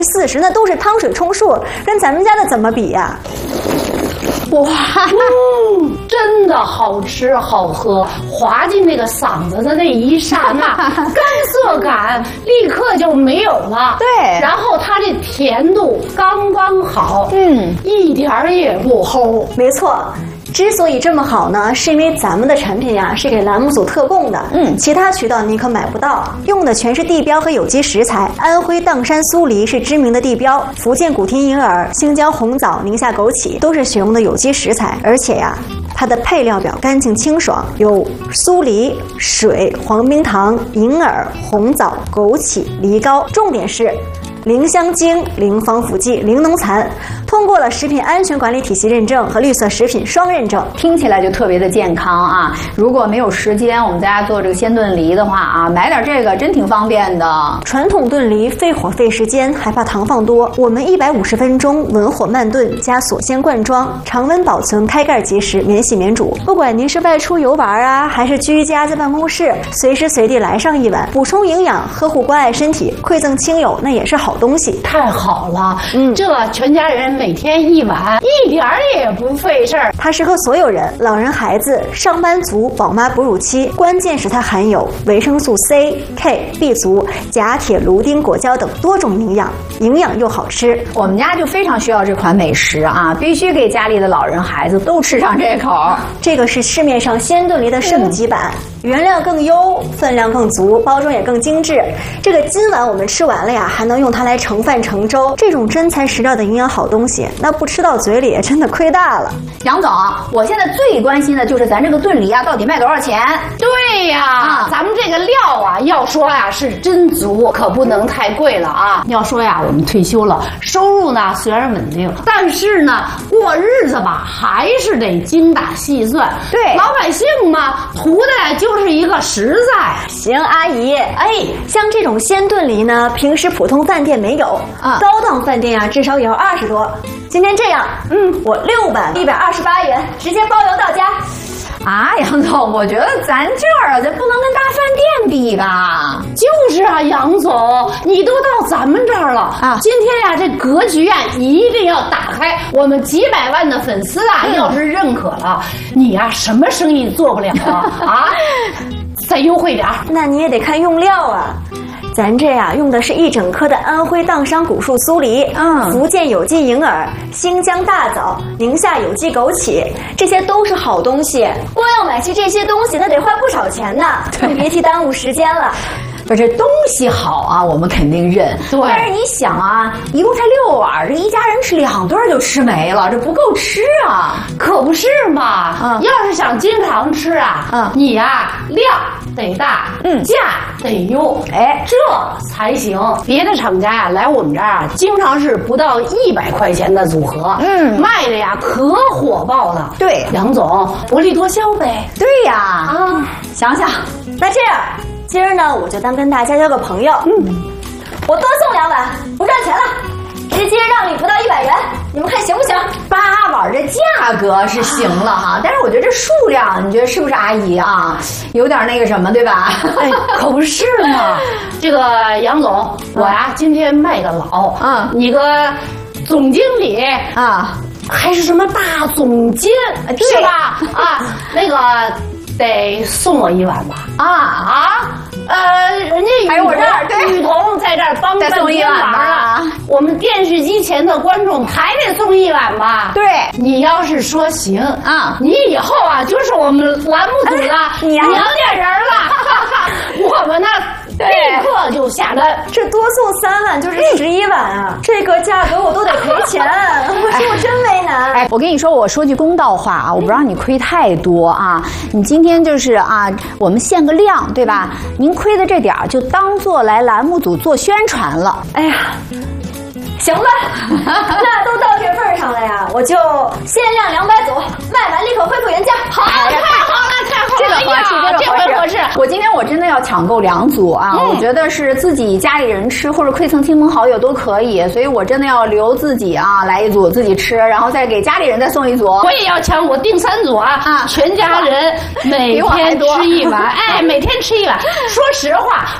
40%，那都是汤水充数，跟咱们家的怎么比呀？ 哇，真的好吃好喝，滑进那个嗓子的那一刹那，干涩感立刻就没有了。 对， 然后它这甜度刚刚好，一点儿也不齁。 没错。之所以这么好呢，是因为咱们的产品呀是给栏目组特供的，其他渠道你可买不到，用的全是地标和有机食材。安徽砀山酥梨是知名的地标，福建古亭银耳、新疆红枣、宁夏枸杞都是选用的有机食材，而且呀，它的配料表干净清爽，有酥梨、水、黄冰糖、银耳、红枣、枸杞、梨膏，重点是零香精、零防腐剂、零农残，通过了食品安全管理体系认证和绿色食品双认证， 听起来就特别的健康啊！如果没有时间，我们在家做这个鲜炖梨的话啊，买点这个真挺方便的。 传统炖梨费火费时间，还怕糖放多，我们150分钟文火慢炖加锁鲜灌装，常温保存，开盖即食，免洗免煮。不管您是外出游玩啊，还是居家在办公室，随时随地来上一碗，补充营养，呵护关爱身体，馈赠亲友，那也是好东西。 太好了，这全家人每天一碗，一点儿也不费事儿。 它适合所有人，老人、孩子、上班族、宝妈、哺乳期。关键是它含有维生素 C、K、B 族、钾、铁、卢、丁、果胶等多种营养，营养又好吃。 我们家就非常需要这款美食啊，必须给家里的老人、孩子都吃上这口。 这个是市面上鲜炖梨的升级版。原料更优，分量更足，包装也更精致。这个今晚我们吃完了呀，还能用它来盛饭盛粥。这种真材实料的营养好东西，那不吃到嘴里真的亏大了。 杨总，我现在最关心的就是咱这个炖梨啊，到底卖多少钱？ 对呀，咱们这个料啊，要说呀是真足，可不能太贵了啊。要说呀，我们退休了，收入呢虽然稳定，但是呢过日子吧还是得精打细算。 对， 老百姓嘛，图的就是一个实在。 行，阿姨，像这种鲜炖梨呢，平时普通饭店没有，高档饭店呀至少也要20多。今天这样，我6碗128元，直接包邮到家。 啊，杨总，我觉得咱这儿啊，咱不能跟大饭店比吧？ 就是啊，杨总，你都到咱们这儿了啊！今天呀，这格局啊一定要打开。我们几百万的粉丝啊，要是认可了，你呀什么生意做不了啊？再优惠点儿。 那你也得看用料啊。咱这呀用的是一整颗的安徽砀山古树酥梨，福建有机银耳、新疆大枣、宁夏有机枸杞，这些都是好东西。光要买齐这些东西，那得花不少钱呢，更别提耽误时间了。 不是东西好啊，我们肯定认。 对， 但是你想啊，一共才6碗，这一家人吃2顿就吃没了，这不够吃啊！ 可不是嘛，要是想经常吃啊，你呀量得大，价得优，这才行。别的厂家呀来我们这儿啊，经常是不到100块钱的组合，卖的呀可火爆了。 对， 杨总薄利多销呗。 对呀，想想， 那这样。今儿呢，我就当跟大家交个朋友，我多送2碗，不赚钱了，直接让利不到100元，你们看行不行 ？8碗这价格是行了哈，但是我觉得这数量，你觉得是不是阿姨啊？有点那个什么，对吧？ 可不是嘛。这个杨总，我呀今天卖个老，你个总经理啊， 还是什么大总监是吧？那个。得送我1碗吧？人家还有我这儿， 雨桐在这儿帮半天忙了。我们电视机前的观众还得送1碗吧？ 对， 你要是说行你以后啊就是我们栏目组的娘家人了。我们呢立刻就下单。 这多送3碗就是11碗啊！这个价格我都得赔钱，我说我真为难。 我跟你说，我说句公道话啊，我不让你亏太多啊。你今天就是我们限个量，对吧？您亏的这点儿就当做来栏目组做宣传了。 哎呀，行吧，那都到这份上了呀，我就限量200组，卖完立刻恢复原价。 好，太好了，太好了！ 这个合适， 这回合适。 我今天我真的要抢购2组啊！我觉得是自己家里人吃，或者馈赠亲朋好友都可以，所以我真的要留自己来1组自己吃，然后再给家里人再送1组。 我也要抢，我订3组全家人每天吃1碗，每天吃1碗。说实话，